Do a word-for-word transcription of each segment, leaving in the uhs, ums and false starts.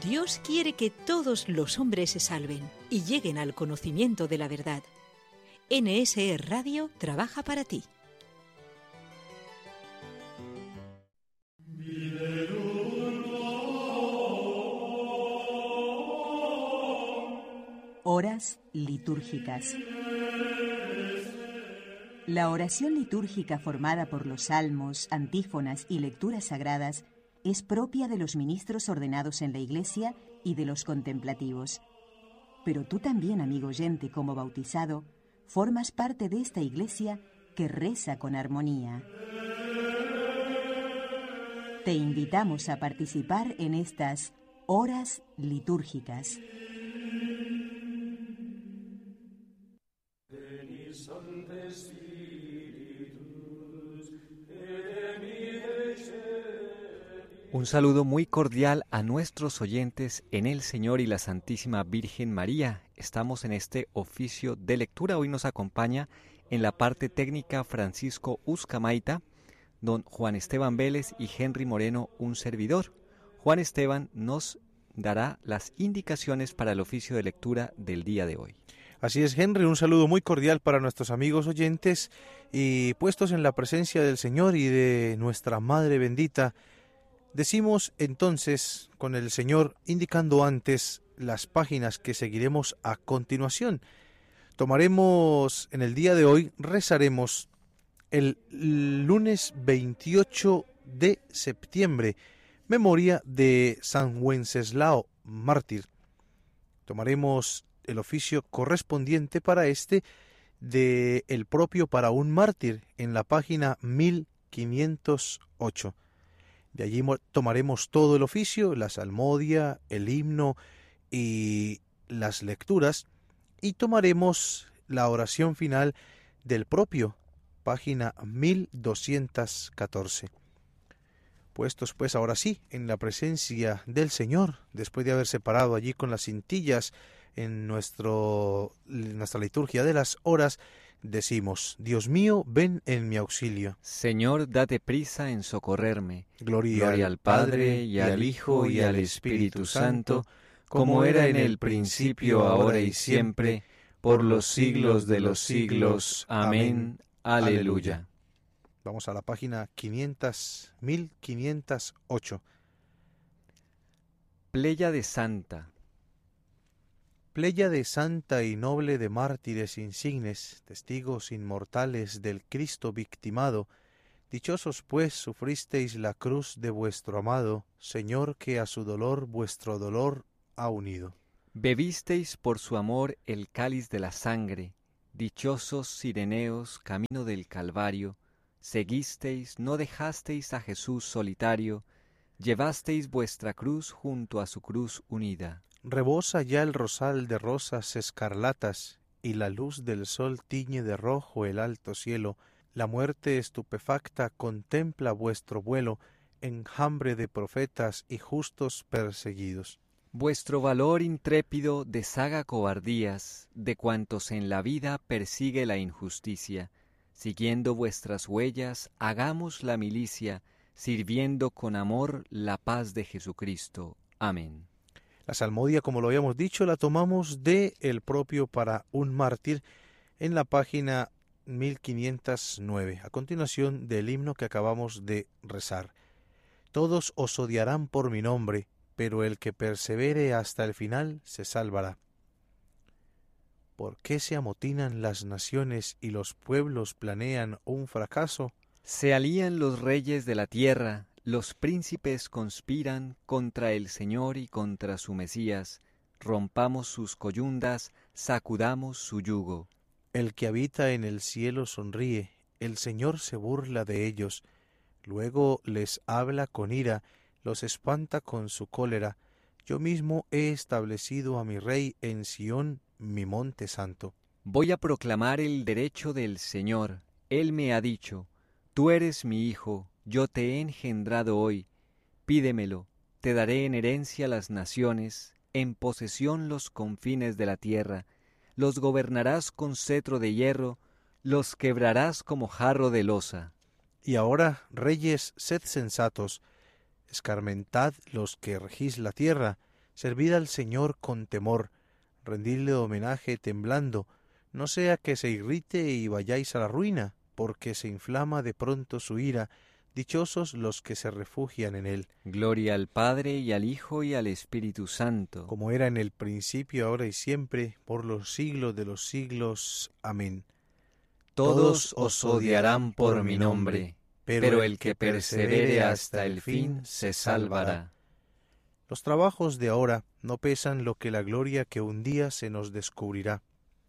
Dios quiere que todos los hombres se salven y lleguen al conocimiento de la verdad. N S E Radio trabaja para ti. Horas litúrgicas. La oración litúrgica formada por los salmos, antífonas y lecturas sagradas es propia de los ministros ordenados en la Iglesia y de los contemplativos. Pero tú también, amigo oyente, como bautizado, formas parte de esta Iglesia que reza con armonía. Te invitamos a participar en estas horas litúrgicas. Un saludo muy cordial a nuestros oyentes en el Señor y la Santísima Virgen María. Estamos en este oficio de lectura. Hoy nos acompaña en la parte técnica Francisco Uzcamaita, don Juan Esteban Vélez y Henry Moreno, un servidor. Juan Esteban nos dará las indicaciones para el oficio de lectura del día de hoy. Así es, Henry, un saludo muy cordial para nuestros amigos oyentes y puestos en la presencia del Señor y de nuestra Madre bendita. Decimos entonces con el Señor, indicando antes las páginas que seguiremos a continuación. Tomaremos en el día de hoy, rezaremos el lunes veintiocho de septiembre, memoria de San Wenceslao, mártir. Tomaremos el oficio correspondiente para este de el propio para un mártir en la página mil quinientos ocho. De allí tomaremos todo el oficio, la salmodia, el himno y las lecturas, y tomaremos la oración final del propio, página mil doscientos catorce. Puestos pues ahora sí en la presencia del Señor, después de haber separado allí con las cintillas en nuestro, nuestra liturgia de las horas, decimos: Dios mío, ven en mi auxilio. Señor, date prisa en socorrerme. Gloria, Gloria al Padre, y al Hijo, y al Espíritu Santo, como era en el principio, ahora y siempre, por los siglos de los siglos. Amén. Aleluya. Vamos a la página quinientos, mil quinientos ocho. Pléyade Santa. Pléyade santa y noble de mártires insignes, testigos inmortales del Cristo victimado, dichosos pues sufristeis la cruz de vuestro amado, Señor, que a su dolor vuestro dolor ha unido. Bebisteis por su amor el cáliz de la sangre, dichosos sireneos, camino del Calvario, seguisteis, no dejasteis a Jesús solitario, llevasteis vuestra cruz junto a su cruz unida. Rebosa ya el rosal de rosas escarlatas, y la luz del sol tiñe de rojo el alto cielo. La muerte estupefacta contempla vuestro vuelo, enjambre de profetas y justos perseguidos. Vuestro valor intrépido deshaga cobardías de cuantos en la vida persigue la injusticia. Siguiendo vuestras huellas, hagamos la milicia, sirviendo con amor la paz de Jesucristo. Amén. La salmodia, como lo habíamos dicho, la tomamos de el propio para un mártir en la página mil quinientos nueve, a continuación del himno que acabamos de rezar. Todos os odiarán por mi nombre, pero el que persevere hasta el final se salvará. ¿Por qué se amotinan las naciones y los pueblos planean un fracaso? Se alían los reyes de la tierra, los príncipes conspiran contra el Señor y contra su Mesías. Rompamos sus coyundas, sacudamos su yugo. El que habita en el cielo sonríe, el Señor se burla de ellos. Luego les habla con ira, los espanta con su cólera. Yo mismo he establecido a mi rey en Sión, mi monte santo. Voy a proclamar el derecho del Señor. Él me ha dicho: tú eres mi hijo, yo te he engendrado hoy. Pídemelo, te daré en herencia las naciones, en posesión los confines de la tierra. Los gobernarás con cetro de hierro, los quebrarás como jarro de loza. Y ahora, reyes, sed sensatos, escarmentad los que regís la tierra, Servid al Señor con temor, rendidle homenaje temblando, no sea que se irrite y vayáis a la ruina, porque se inflama de pronto su ira. Dichosos los que se refugian en él. Gloria al Padre, y al Hijo, y al Espíritu Santo. Como era en el principio, ahora y siempre, por los siglos de los siglos. Amén. Todos os odiarán por mi nombre, pero el que persevere hasta el fin se salvará. Los trabajos de ahora no pesan lo que la gloria que un día se nos descubrirá.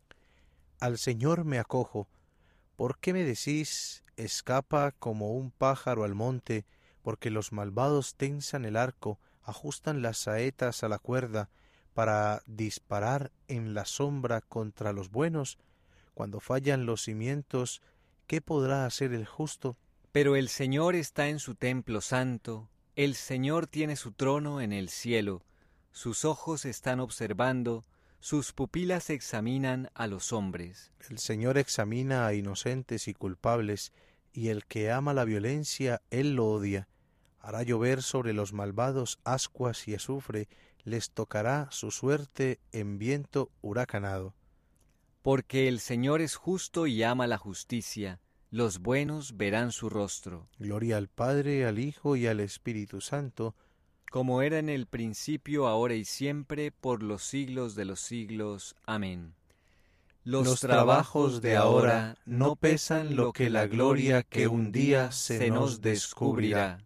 Al Señor me acojo. ¿Por qué me decís, escapa como un pájaro al monte? Porque los malvados tensan el arco, ajustan las saetas a la cuerda, para disparar en la sombra contra los buenos. Cuando fallan los cimientos, ¿qué podrá hacer el justo? Pero el Señor está en su templo santo, el Señor tiene su trono en el cielo, sus ojos están observando, sus pupilas examinan a los hombres. El Señor examina a inocentes y culpables, y el que ama la violencia, Él lo odia. Hará llover sobre los malvados ascuas y azufre, les tocará su suerte en viento huracanado. Porque el Señor es justo y ama la justicia, los buenos verán su rostro. Gloria al Padre, al Hijo y al Espíritu Santo, como era en el principio, ahora y siempre, por los siglos de los siglos. Amén. Los, los trabajos de ahora no pesan lo que la gloria que un día se nos descubrirá.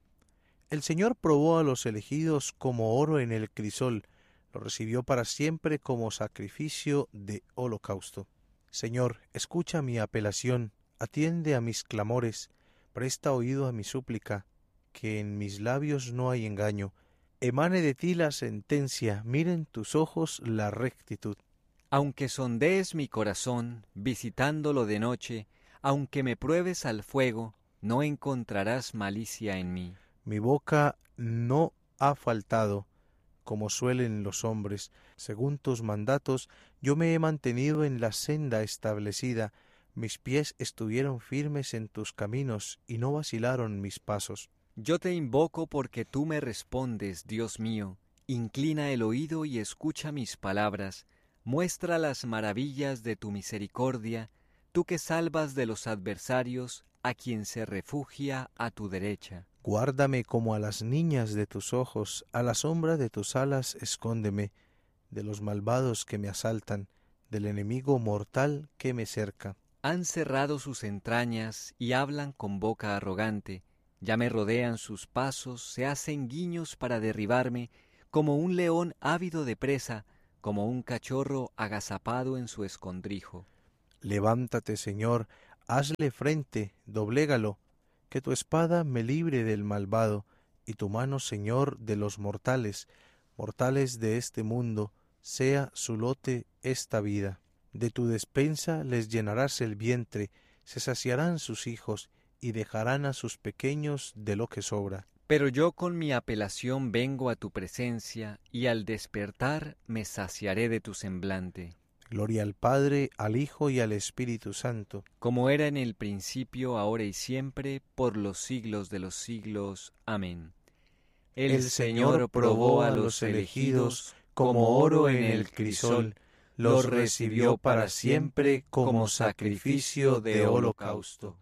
El Señor probó a los elegidos como oro en el crisol, lo recibió para siempre como sacrificio de holocausto. Señor, escucha mi apelación, atiende a mis clamores, presta oído a mi súplica, que en mis labios no hay engaño. Emane de ti la sentencia, miren tus ojos la rectitud. Aunque sondees mi corazón, visitándolo de noche, aunque me pruebes al fuego, no encontrarás malicia en mí. Mi boca no ha faltado, como suelen los hombres. Según tus mandatos, yo me he mantenido en la senda establecida. Mis pies estuvieron firmes en tus caminos, y no vacilaron mis pasos. Yo te invoco porque tú me respondes, Dios mío. Inclina el oído y escucha mis palabras. Muestra las maravillas de tu misericordia, tú que salvas de los adversarios a quien se refugia a tu derecha. Guárdame como a las niñas de tus ojos, a la sombra de tus alas escóndeme, de los malvados que me asaltan, del enemigo mortal que me cerca. Han cerrado sus entrañas y hablan con boca arrogante. Ya me rodean sus pasos, se hacen guiños para derribarme, como un león ávido de presa, como un cachorro agazapado en su escondrijo. Levántate, Señor, hazle frente, doblégalo, que tu espada me libre del malvado, y tu mano, Señor, de los mortales, mortales de este mundo, sea su lote esta vida. De tu despensa les llenarás el vientre, se saciarán sus hijos, y dejarán a sus pequeños de lo que sobra. Pero yo con mi apelación vengo a tu presencia, y al despertar me saciaré de tu semblante. Gloria al Padre, al Hijo y al Espíritu Santo. Como era en el principio, ahora y siempre, por los siglos de los siglos. Amén. El, el Señor probó a los elegidos como oro en el crisol, los recibió para siempre como sacrificio de holocausto.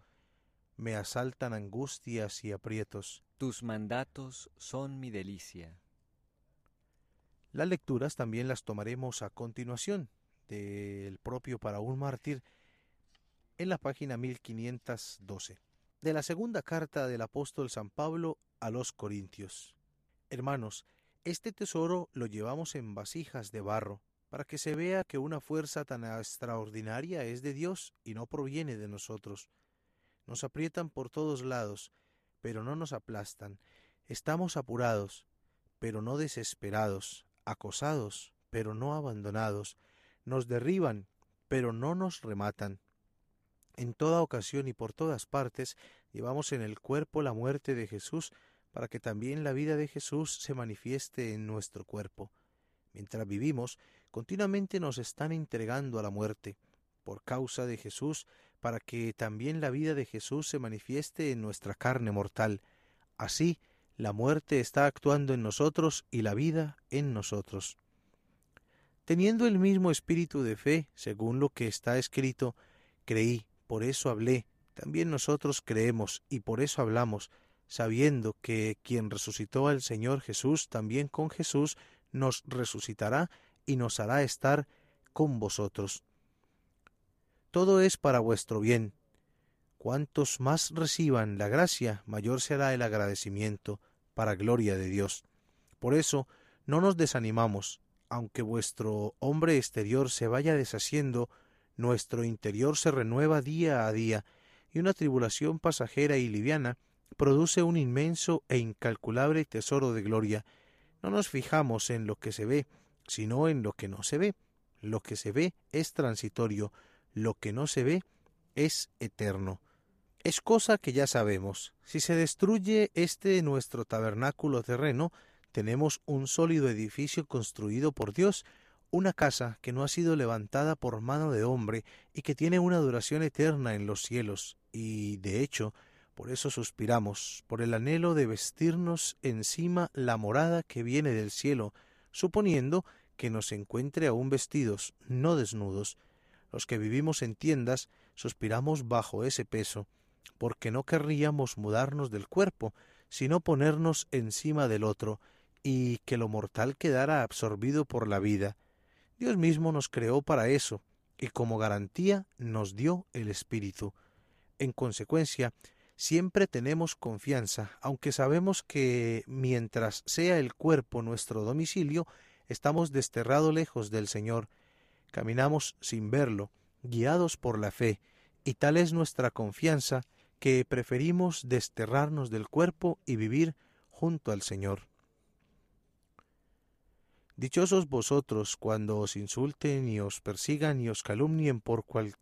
Me asaltan angustias y aprietos. Tus mandatos son mi delicia. Las lecturas también las tomaremos a continuación del propio para un mártir en la página mil quinientos doce de la segunda carta del apóstol San Pablo a los Corintios. Hermanos, este tesoro lo llevamos en vasijas de barro, para que se vea que una fuerza tan extraordinaria es de Dios y no proviene de nosotros. Nos aprietan por todos lados, pero no nos aplastan. Estamos apurados, pero no desesperados, acosados, pero no abandonados. Nos derriban, pero no nos rematan. En toda ocasión y por todas partes llevamos en el cuerpo la muerte de Jesús, para que también la vida de Jesús se manifieste en nuestro cuerpo. Mientras vivimos, continuamente nos están entregando a la muerte, por causa de Jesús, para que también la vida de Jesús se manifieste en nuestra carne mortal. Así, la muerte está actuando en nosotros y la vida en nosotros. Teniendo el mismo espíritu de fe, según lo que está escrito, creí, por eso hablé, también nosotros creemos y por eso hablamos, sabiendo que quien resucitó al Señor Jesús, también con Jesús nos resucitará y nos hará estar con vosotros. Todo es para vuestro bien. Cuantos más reciban la gracia, mayor será el agradecimiento, para gloria de Dios. Por eso, no nos desanimamos, aunque vuestro hombre exterior se vaya deshaciendo, nuestro interior se renueva día a día, y una tribulación pasajera y liviana produce un inmenso e incalculable tesoro de gloria. No nos fijamos en lo que se ve, sino en lo que no se ve. Lo que se ve es transitorio, lo que no se ve es eterno. Es cosa que ya sabemos. Si se destruye este nuestro tabernáculo terreno, tenemos un sólido edificio construido por Dios, una casa que no ha sido levantada por mano de hombre y que tiene una duración eterna en los cielos. Y, de hecho, por eso suspiramos, por el anhelo de vestirnos encima la morada que viene del cielo, suponiendo que nos encuentre aún vestidos, no desnudos. Los que vivimos en tiendas suspiramos bajo ese peso, porque no querríamos mudarnos del cuerpo, sino ponernos encima del otro, y que lo mortal quedara absorbido por la vida. Dios mismo nos creó para eso, y como garantía nos dio el Espíritu. En consecuencia, siempre tenemos confianza, aunque sabemos que mientras sea el cuerpo nuestro domicilio, estamos desterrados lejos del Señor. Caminamos sin verlo, guiados por la fe, y tal es nuestra confianza que preferimos desterrarnos del cuerpo y vivir junto al Señor. Dichosos vosotros cuando os insulten y os persigan y os calumnien por cual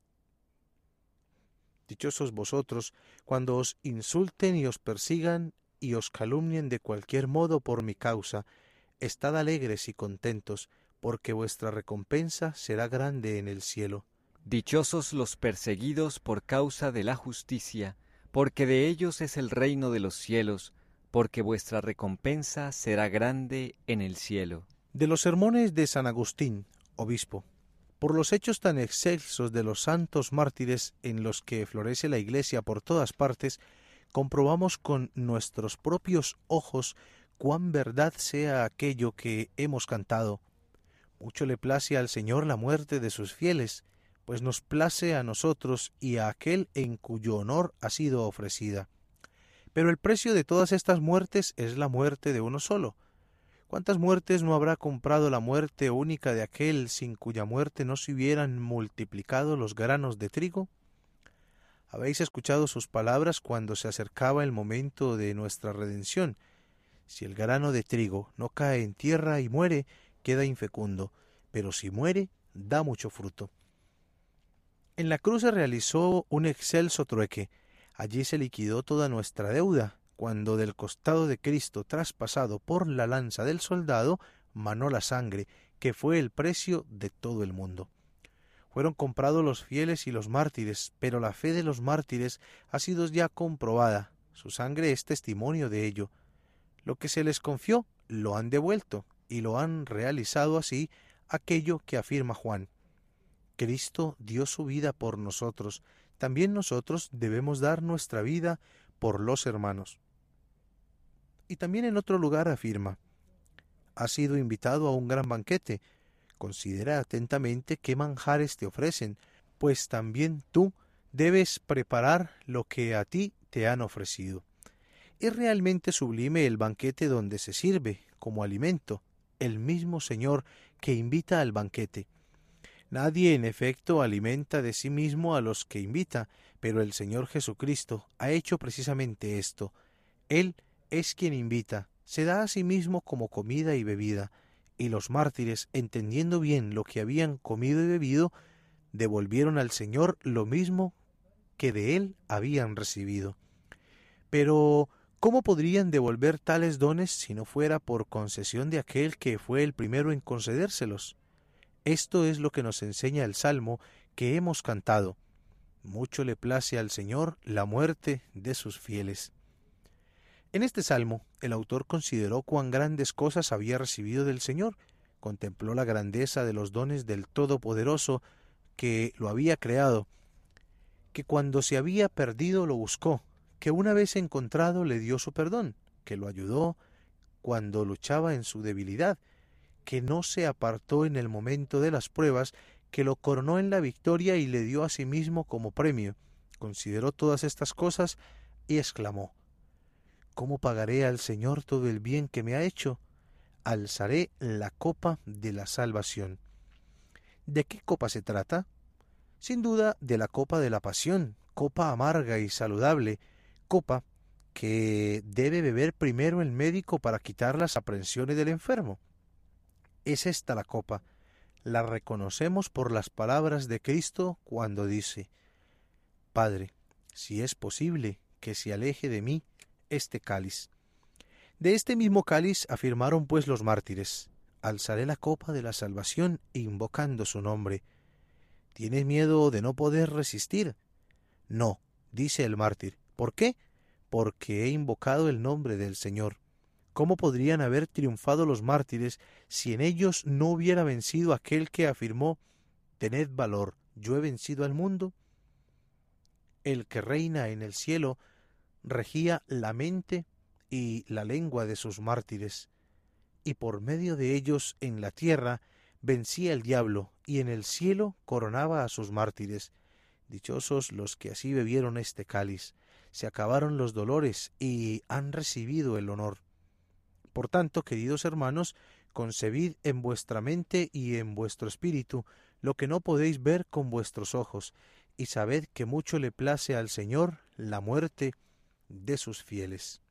Dichosos vosotros cuando os insulten y os persigan y os calumnien de cualquier modo por mi causa. Estad alegres y contentos, porque vuestra recompensa será grande en el cielo. Dichosos los perseguidos por causa de la justicia, porque de ellos es el reino de los cielos, porque vuestra recompensa será grande en el cielo. De los sermones de San Agustín, obispo. Por los hechos tan excelsos de los santos mártires en los que florece la Iglesia por todas partes, comprobamos con nuestros propios ojos cuán verdad sea aquello que hemos cantado. Mucho le place al Señor la muerte de sus fieles, pues nos place a nosotros y a aquel en cuyo honor ha sido ofrecida. Pero el precio de todas estas muertes es la muerte de uno solo. ¿Cuántas muertes no habrá comprado la muerte única de aquel sin cuya muerte no se hubieran multiplicado los granos de trigo? Habéis escuchado sus palabras cuando se acercaba el momento de nuestra redención. Si el grano de trigo no cae en tierra y muere, queda infecundo, pero si muere, da mucho fruto. En la cruz se realizó un excelso trueque. Allí se liquidó toda nuestra deuda, cuando del costado de Cristo, traspasado por la lanza del soldado, manó la sangre, que fue el precio de todo el mundo. Fueron comprados los fieles y los mártires, pero la fe de los mártires ha sido ya comprobada. Su sangre es testimonio de ello. Lo que se les confió, lo han devuelto, y lo han realizado así aquello que afirma Juan. Cristo dio su vida por nosotros, también nosotros debemos dar nuestra vida por los hermanos. Y también en otro lugar afirma, has sido invitado a un gran banquete, considera atentamente qué manjares te ofrecen, pues también tú debes preparar lo que a ti te han ofrecido. Es realmente sublime el banquete donde se sirve, como alimento, el mismo Señor que invita al banquete. Nadie, en efecto, alimenta de sí mismo a los que invita, pero el Señor Jesucristo ha hecho precisamente esto. Él es quien invita, se da a sí mismo como comida y bebida, y los mártires, entendiendo bien lo que habían comido y bebido, devolvieron al Señor lo mismo que de Él habían recibido. Pero, ¿cómo podrían devolver tales dones si no fuera por concesión de aquel que fue el primero en concedérselos? Esto es lo que nos enseña el Salmo que hemos cantado. Mucho le place al Señor la muerte de sus fieles. En este salmo, el autor consideró cuán grandes cosas había recibido del Señor, contempló la grandeza de los dones del Todopoderoso que lo había creado, que cuando se había perdido lo buscó, que una vez encontrado le dio su perdón, que lo ayudó cuando luchaba en su debilidad, que no se apartó en el momento de las pruebas, que lo coronó en la victoria y le dio a sí mismo como premio. Consideró todas estas cosas y exclamó: ¿cómo pagaré al Señor todo el bien que me ha hecho? Alzaré la copa de la salvación. ¿De qué copa se trata? Sin duda de la copa de la pasión, copa amarga y saludable, copa que debe beber primero el médico para quitar las aprensiones del enfermo. Es esta la copa. La reconocemos por las palabras de Cristo cuando dice: Padre, si es posible, que se aleje de mí este cáliz. De este mismo cáliz afirmaron pues los mártires: alzaré la copa de la salvación invocando su nombre. ¿Tienes miedo de no poder resistir? No, dice el mártir. ¿Por qué? Porque he invocado el nombre del Señor. ¿Cómo podrían haber triunfado los mártires si en ellos no hubiera vencido aquel que afirmó: tened valor, yo he vencido al mundo? El que reina en el cielo regía la mente y la lengua de sus mártires, y por medio de ellos en la tierra vencía el diablo, y en el cielo coronaba a sus mártires. Dichosos los que así bebieron este cáliz, se acabaron los dolores y han recibido el honor. Por tanto, queridos hermanos, concebid en vuestra mente y en vuestro espíritu lo que no podéis ver con vuestros ojos, y sabed que mucho le place al Señor la muerte de sus fieles.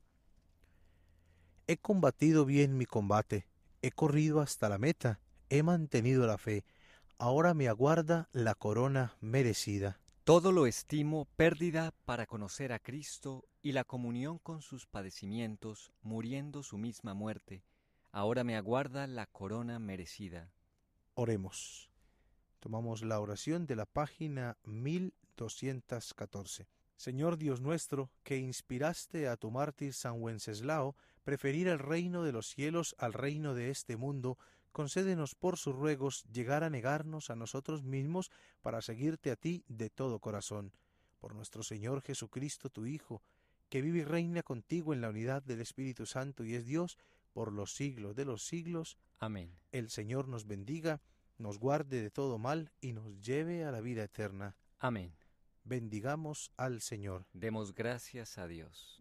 He combatido bien mi combate, he corrido hasta la meta, he mantenido la fe, ahora me aguarda la corona merecida. Todo lo estimo pérdida para conocer a Cristo y la comunión con sus padecimientos, muriendo su misma muerte. Ahora me aguarda la corona merecida. Oremos. Tomamos la oración de la página mil doscientos catorce. Señor Dios nuestro, que inspiraste a tu mártir San Wenceslao preferir el reino de los cielos al reino de este mundo, concédenos por sus ruegos llegar a negarnos a nosotros mismos para seguirte a ti de todo corazón. Por nuestro Señor Jesucristo, tu Hijo, que vive y reina contigo en la unidad del Espíritu Santo y es Dios por los siglos de los siglos. Amén. El Señor nos bendiga, nos guarde de todo mal y nos lleve a la vida eterna. Amén. Bendigamos al Señor. Demos gracias a Dios.